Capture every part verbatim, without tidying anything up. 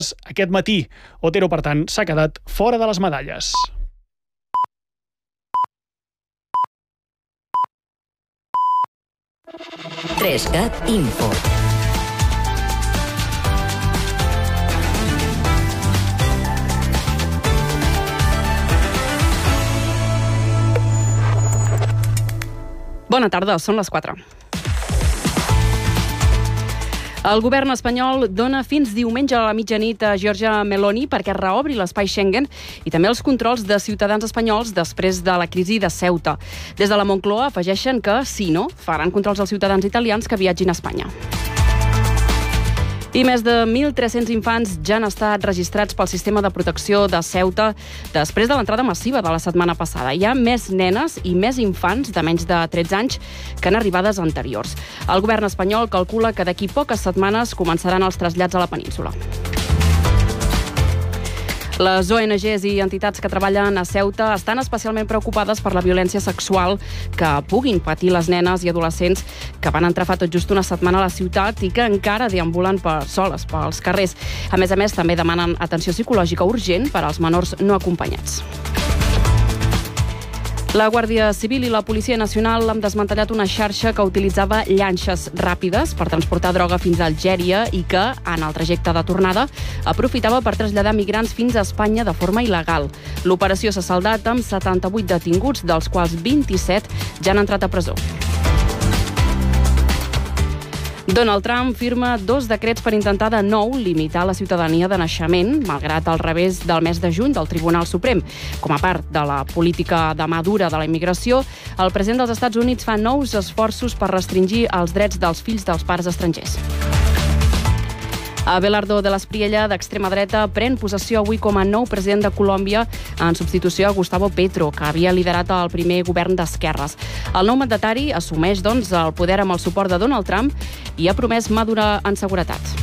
aquest matí. Otero, per tant, s'ha quedat fora de les medalles. Trescat Info. Bona tarda, són les quatre. El govern espanyol dona fins diumenge a la mitjanit a Giorgia Meloni perquè reobri l'espai Schengen i també els controls de ciutadans espanyols després de la crisi de Ceuta. Des de la Moncloa afegeixen que, si no, faran controls als ciutadans italians que viatgin a Espanya. I més de mil tres-cents infants ja han estat registrats pel sistema de protecció de Ceuta després de l'entrada massiva de la setmana passada. Hi ha més nenes i més infants de menys de tretze anys que en arribades anteriors. El govern espanyol calcula que d'aquí poques setmanes començaran els trasllats a la península. Les O N Ges i entitats que treballen a Ceuta estan especialment preocupades per la violència sexual que puguin patir les nenes i adolescents que van entrar fa tot just una setmana a la ciutat i que encara deambulen per soles pels carrers. A més a més, també demanen atenció psicològica urgent per als menors no acompanyats. La Guàrdia Civil i la Policia Nacional han desmantellat una xarxa que utilitzava llanxes ràpides per transportar droga fins a Algèria i que, en el trajecte de tornada, aprofitava per traslladar migrants fins a Espanya de forma il·legal. L'operació s'ha saldat amb setanta-vuit detinguts, dels quals vint-i-set ja han entrat a presó. Donald Trump firma dos decrets per intentar de nou limitar la ciutadania de naixement, malgrat el revés del mes de juny del Tribunal Suprem. Com a part de la política de mà dura de la immigració, el president dels Estats Units fa nous esforços per restringir els drets dels fills dels pares estrangers. Abelardo de l'Espriella, d'extrema dreta, pren possessió avui com a nou president de Colòmbia en substitució a Gustavo Petro, que havia liderat el primer govern d'esquerres. El nou mandatari assumeix, doncs, el poder amb el suport de Donald Trump i ha promès mà dura en seguretat.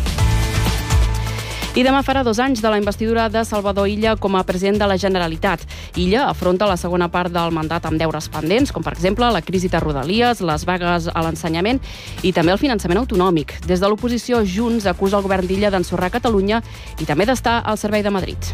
I demà farà dos anys de la investidura de Salvador Illa com a president de la Generalitat. Illa afronta la segona part del mandat amb deures pendents, com per exemple la crisi de Rodalies, les vagues a l'ensenyament i també el finançament autonòmic. Des de l'oposició, Junts acusa el govern d'Illa d'ensorrar Catalunya i també d'estar al servei de Madrid.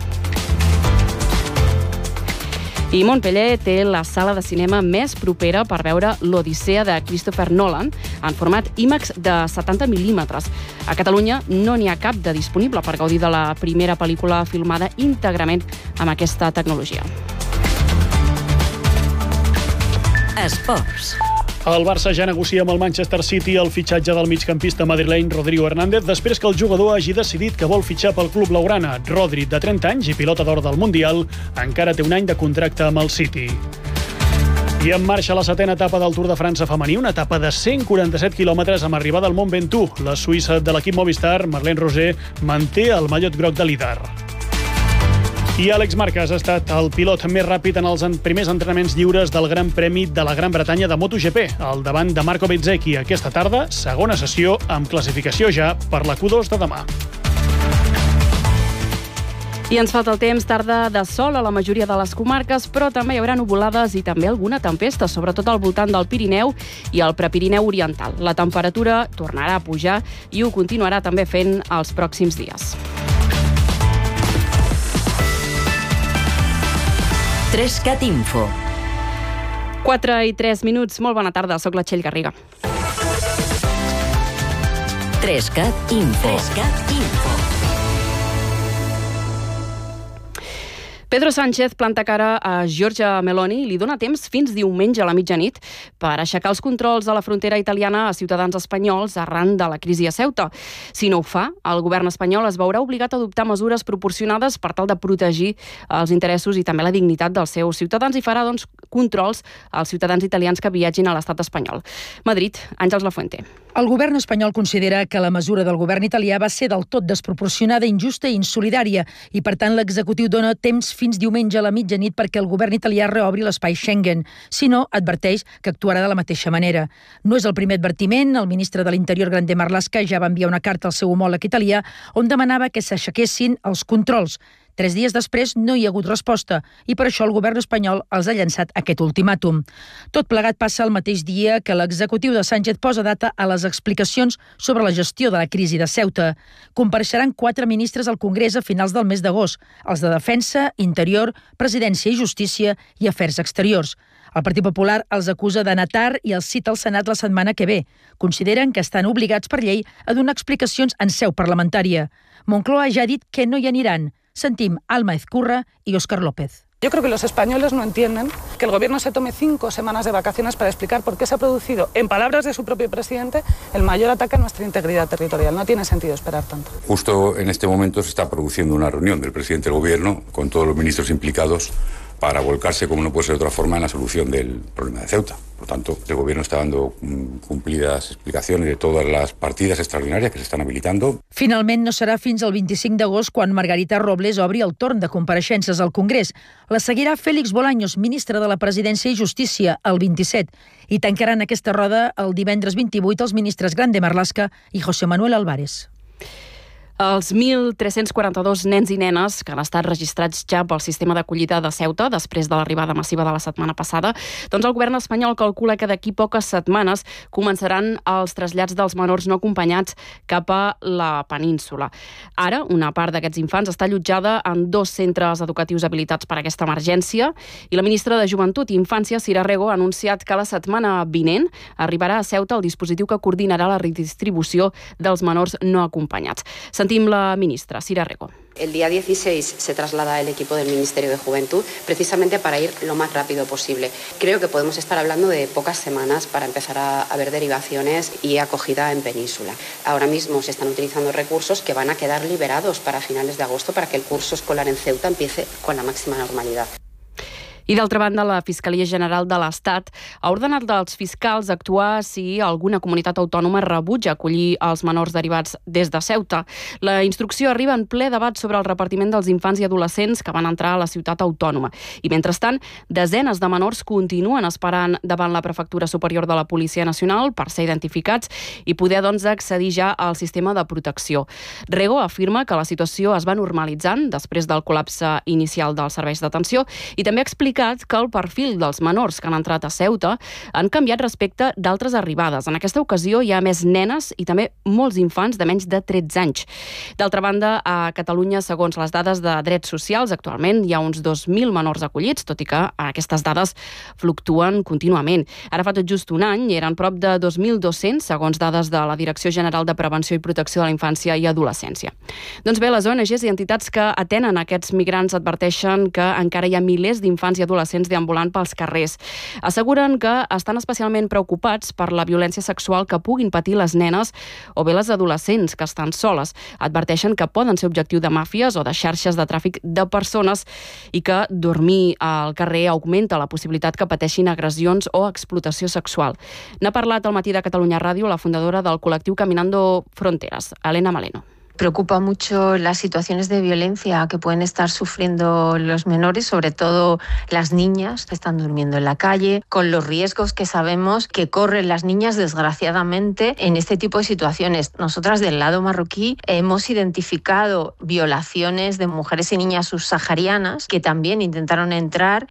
I Montpellier té la sala de cinema més propera per veure l'Odissea de Christopher Nolan en format IMAX de setanta mil·límetres. A Catalunya no n'hi ha cap de disponible per gaudir de la primera pel·lícula filmada íntegrament amb aquesta tecnologia. Esports. El Barça ja negocia amb el Manchester City el fitxatge del migcampista madrileny Rodrigo Hernández després que el jugador hagi decidit que vol fitxar pel club blaugrana. Rodri, de trenta anys i pilota d'or del Mundial, encara té un any de contracte amb el City. I en marxa la setena etapa del Tour de França femení, una etapa de cent quaranta-set quilòmetres amb arribada al Mont Ventoux. La suïssa de l'equip Movistar, Marlene Roser, manté el mallot groc de líder. I Àlex Marquez ha estat el pilot més ràpid en els primers entrenaments lliures del Gran Premi de la Gran Bretanya de MotoGP, al davant de Marco Bezzecchi. Aquesta tarda, segona sessió amb classificació ja per la Q dos de demà. I ens falta el temps, tarda de sol a la majoria de les comarques, però també hi haurà nuvolades i també alguna tempesta, sobretot al voltant del Pirineu i el Prepirineu Oriental. La temperatura tornarà a pujar i ho continuarà també fent els pròxims dies. Trescat Info. quatre i tres minuts. Molt bona tarda, soc la Txell Garriga. Trescat Info. Trescat Info. Pedro Sánchez planta cara a Giorgia Meloni i li dona temps fins diumenge a la mitjanit per aixecar els controls a la frontera italiana a ciutadans espanyols arran de la crisi a Ceuta. Si no ho fa, el govern espanyol es veurà obligat a adoptar mesures proporcionades per tal de protegir els interessos i també la dignitat dels seus ciutadans i farà, doncs, controls als ciutadans italians que viatgin a l'estat espanyol. Madrid, Àngels Lafuente. El govern espanyol considera que la mesura del govern italià va ser del tot desproporcionada, injusta i insolidària i, per tant, l'executiu dona temps fins diumenge a la mitjanit perquè el govern italià reobri l'espai Schengen. Si no, adverteix que actuarà de la mateixa manera. No és el primer advertiment. El ministre de l'Interior, Grande Marlaska, ja va enviar una carta al seu homòleg italià on demanava que s'aixequessin els controls. Tres dies després no hi ha hagut resposta i per això el govern espanyol els ha llançat aquest ultimàtum. Tot plegat passa el mateix dia que l'executiu de Sánchez posa data a les explicacions sobre la gestió de la crisi de Ceuta. Compareixeran quatre ministres al Congrés a finals del mes d'agost, els de Defensa, Interior, Presidència i Justícia i Afers Exteriors. El Partit Popular els acusa d'anar tard i els cita al Senat la setmana que ve. Consideren que estan obligats per llei a donar explicacions en seu parlamentària. Moncloa ja ha dit que no hi aniran. Sentim Alma Ezcurra i Óscar López. Yo creo que los españoles no entienden que el gobierno se tome cinco semanas de vacaciones para explicar por qué se ha producido, en palabras de su propio presidente, el mayor ataque a nuestra integridad territorial. No tiene sentido esperar tanto. Justo en este momento se está produciendo una reunión del presidente del gobierno con todos los ministros implicados para volcarse, como no puede ser de otra forma, en la solución del problema de Ceuta. Por tanto, el gobierno está dando cumplidas explicacions de totes les partides extraordinàries que s'estan habilitando. Finalment, no serà fins al vint-i-cinc d'agost quan Margarita Robles obri el torn de compareixences al Congrés. La seguirà Félix Bolaños, ministre de la Presidència i Justícia, el vint-i-set. I tancaran aquesta roda el divendres vint-i-vuit els ministres Grande Marlaska i José Manuel Álvarez. Els mil tres-cents quaranta-dos nens i nenes que han estat registrats ja pel sistema d'acollida de Ceuta després de l'arribada massiva de la setmana passada, doncs el govern espanyol calcula que d'aquí poques setmanes començaran els trasllats dels menors no acompanyats cap a la península. Ara, una part d'aquests infants està allotjada en dos centres educatius habilitats per a aquesta emergència i la ministra de Joventut i Infància, Sira Rego, ha anunciat que la setmana vinent arribarà a Ceuta el dispositiu que coordinarà la redistribució dels menors no acompanyats. Sentim la ministra, Sira Rego. El día dieciséis se traslada el equipo del Ministerio de Juventud precisamente para ir lo más rápido posible. Creo que podemos estar hablando de pocas semanas para empezar a, a ver derivaciones y acogida en península. Ahora mismo se están utilizando recursos que van a quedar liberados para finales de agosto para que el curso escolar en Ceuta empiece con la máxima normalidad. I d'altra banda, la Fiscalia General de l'Estat ha ordenat als fiscals actuar si alguna comunitat autònoma rebutja acollir els menors derivats des de Ceuta. La instrucció arriba en ple debat sobre el repartiment dels infants i adolescents que van entrar a la ciutat autònoma. I mentrestant, desenes de menors continuen esperant davant la Prefectura Superior de la Policia Nacional per ser identificats i poder, doncs, accedir ja al sistema de protecció. Rego afirma que la situació es va normalitzant després del col·lapse inicial dels serveis d'atenció i també explica que el perfil dels menors que han entrat a Ceuta han canviat respecte d'altres arribades. En aquesta ocasió hi ha més nenes i també molts infants de menys de tretze anys. D'altra banda, a Catalunya, segons les dades de drets socials, actualment hi ha uns dos mil menors acollits, tot i que aquestes dades fluctuen contínuament. Ara fa tot just un any eren prop de dos mil dos-cents, segons dades de la Direcció General de Prevenció i Protecció de la Infància i Adolescència. Doncs bé, les O N Ges i entitats que atenen aquests migrants adverteixen que encara hi ha milers d'infants i adolescents deambulant pels carrers. Asseguren que estan especialment preocupats per la violència sexual que puguin patir les nenes o bé les adolescents que estan soles. Adverteixen que poden ser objectiu de màfies o de xarxes de tràfic de persones i que dormir al carrer augmenta la possibilitat que pateixin agressions o explotació sexual. N'ha parlat al Matí de Catalunya Ràdio la fundadora del col·lectiu Caminando Fronteras, Elena Maleno. Preocupa mucho las situaciones de violencia que pueden estar sufriendo los menores, sobre todo las niñas que están durmiendo en la calle, con los riesgos que sabemos que corren las niñas, desgraciadamente, en este tipo de situaciones. Nosotras del lado marroquí hemos identificado violaciones de mujeres y niñas subsaharianas que también intentaron entrar.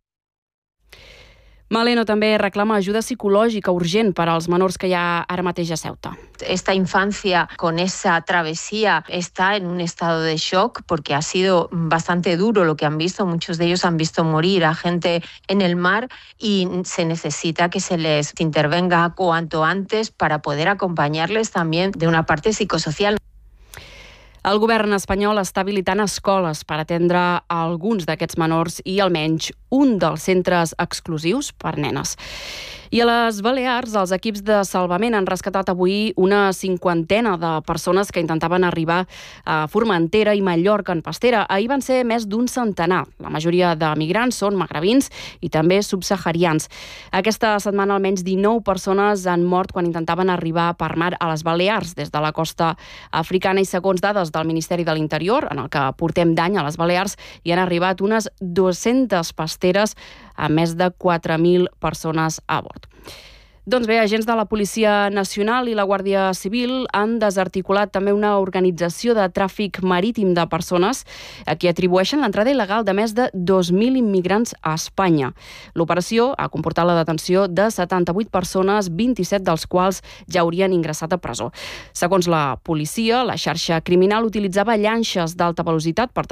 Maleno també reclama ajuda psicològica urgent per als menors que hi ha ara mateix a Ceuta. Esta infancia con esa travesía está en un estado de shock porque ha sido bastante duro lo que han visto. Muchos de ellos han visto morir a gente en el mar y se necesita que se les intervenga cuanto antes para poder acompañarles también de una parte psicosocial. El govern espanyol està habilitant escoles per atendre alguns d'aquests menors i almenys un dels centres exclusius per nenes. I a les Balears, els equips de salvament han rescatat avui una cinquantena de persones que intentaven arribar a Formentera i Mallorca en pastera. Ahir van ser més d'un centenar. La majoria de migrants són magrebins i també subsaharians. Aquesta setmana almenys dinou persones han mort quan intentaven arribar per mar a les Balears des de la costa africana i segons dades del Ministeri de l'Interior, en el que portem d'any a les Balears, hi han arribat unes dues-centes pasteres amb més de quatre mil persones a bord. Doncs bé, agents de la Policia Nacional i la Guàrdia Civil han desarticulat també una organització de tràfic marítim de persones a qui atribueixen l'entrada il·legal de més de dos mil immigrants a Espanya. L'operació ha comportat la detenció de setanta-vuit persones, vint-i-set dels quals ja haurien ingressat a presó. Segons la policia, la xarxa criminal utilitzava llanxes d'alta velocitat per